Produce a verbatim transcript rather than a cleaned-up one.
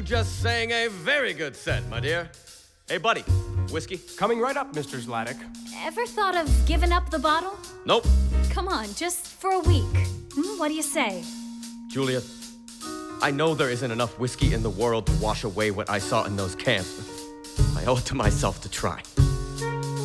You just sang a very good set, my dear. Hey, buddy, whiskey? Coming right up, Mister Zlatic. Ever thought of giving up the bottle? Nope. Come on, just for a week. Hmm, what do you say? Julia, I know there isn't enough whiskey in the world to wash away what I saw in those camps. I owe it to myself to try.